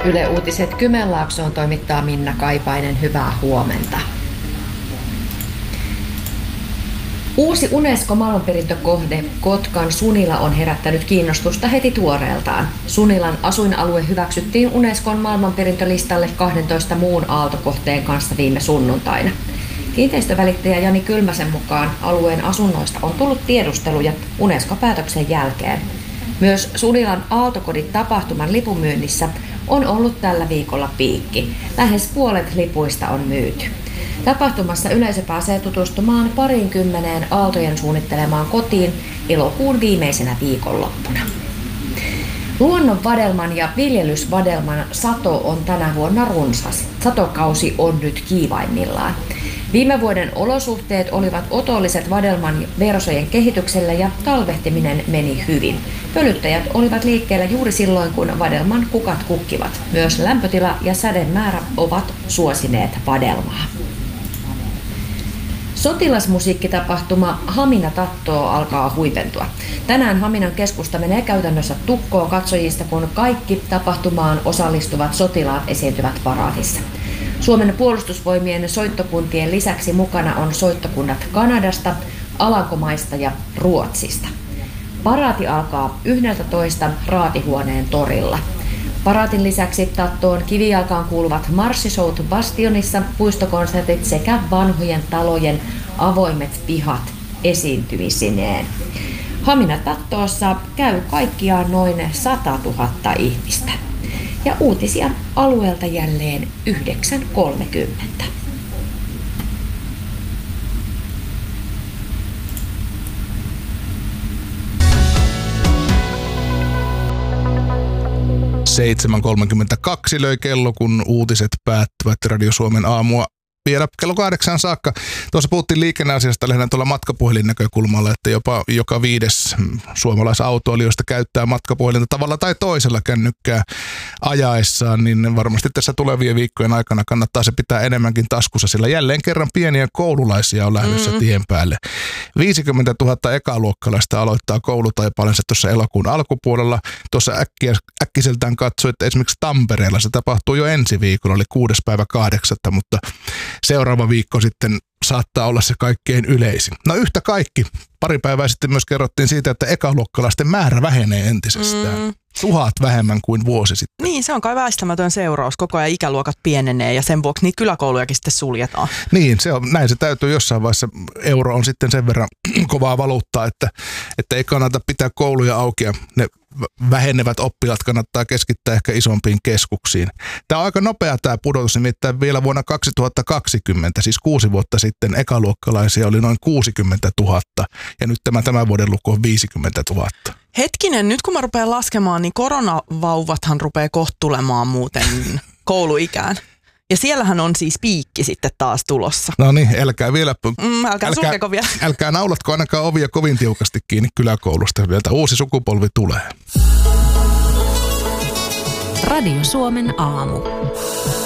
Yle Uutiset Kymenlaaksoon toimittaa Minna Kaipainen. Hyvää huomenta. Uusi UNESCO-maailmanperintökohde Kotkan Sunila on herättänyt kiinnostusta heti tuoreeltaan. Sunilan asuinalue hyväksyttiin UNESCOn maailmanperintölistalle 12 muun aaltokohteen kanssa viime sunnuntaina. Kiinteistövälittäjä Jani Kylmäsen mukaan alueen asunnoista on tullut tiedusteluja UNESCO-päätöksen jälkeen. Myös Sunilan aaltokodit tapahtuman lipunmyynnissä on ollut tällä viikolla piikki. Lähes puolet lipuista on myyty. Tapahtumassa yleisö pääsee tutustumaan 20 aaltojen suunnittelemaan kotiin elokuun viimeisenä viikonloppuna. Luonnonvadelman ja viljelysvadelman sato on tänä vuonna runsas. Satokausi on nyt kiivaimmillaan. Viime vuoden olosuhteet olivat otolliset vadelman versojen kehitykselle ja talvehtiminen meni hyvin. Pölyttäjät olivat liikkeellä juuri silloin, kun vadelman kukat kukkivat. Myös lämpötila ja sädemäärä ovat suosineet vadelmaa. Sotilasmusiikkitapahtuma Hamina tattoo alkaa huipentua. Tänään Haminan keskusta menee käytännössä tukkoon katsojista, kun kaikki tapahtumaan osallistuvat sotilaat esiintyvät paraatissa. Suomen puolustusvoimien soittokuntien lisäksi mukana on soittokunnat Kanadasta, Alankomaista ja Ruotsista. Paraati alkaa 11 Raatihuoneen torilla. Paraatin lisäksi tattoon kivijalkaan kuuluvat marssisout Bastionissa, puistokonsertit sekä vanhojen talojen avoimet pihat esiintymisineen. Hamina tattoossa käy kaikkiaan noin 100 000 ihmistä. Ja uutisia alueelta jälleen 9.30. löi kello, kun uutiset päättyvät Radio Suomen aamua vielä kello 8 saakka. Tuossa puhuttiin liikenneasiasta lähinnä tuolla matkapuhelin näkökulmalla, että jopa joka 5. suomalaisautoilijoista käyttää matkapuhelinta tavalla tai toisella kännykkää ajaessaan, niin varmasti tässä tulevien viikkojen aikana kannattaa se pitää enemmänkin taskussa, sillä jälleen kerran pieniä koululaisia on lähdössä tien päälle. 50 000 ekaluokkalaista aloittaa koulutaipaalensa tuossa elokuun alkupuolella. Tuossa äkkiseltään katsoi, että esimerkiksi Tampereella se tapahtuu jo ensi viikolla, oli 6.8., mutta seuraava viikko sitten saattaa olla se kaikkein yleisin. No yhtä kaikki. Pari päivää sitten myös kerrottiin siitä, että ekaluokkalaisten määrä vähenee entisestään. 1000 vähemmän kuin vuosi sitten. Niin, se on kai väistämätön seuraus. Koko ajan ikäluokat pienenee ja sen vuoksi niitä kyläkoulujakin sitten suljetaan. Niin, näin se täytyy jossain vaiheessa. Euro on sitten sen verran kovaa valuuttaa, että ei kannata pitää kouluja auki ja ne vähenevät oppilaat kannattaa keskittää ehkä isompiin keskuksiin. Tämä on aika nopea tämä pudotus, nimittäin vielä vuonna 2020, siis 6 vuotta sitten ekaluokkalaisia oli noin 60 000 ja nyt tämän vuoden luku on 50 000. Hetkinen, nyt kun mä rupean laskemaan, niin koronavauvathan rupeaa kohta tulemaan muuten kouluikään. Ja siellähän on siis piikki sitten taas tulossa. No niin, älkää vielä. Älkää sulkeko vielä. Älkää naulatko ainakaan ovia kovin tiukasti kiinni kyläkoulusta. Vielä uusi sukupolvi tulee. Radio Suomen aamu.